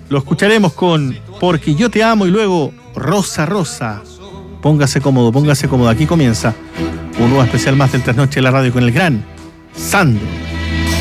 Lo escucharemos con Porque yo te amo y luego Rosa Rosa. Póngase cómodo. Aquí comienza un nuevo especial más del Trasnoche de la Radio con el gran Sandro.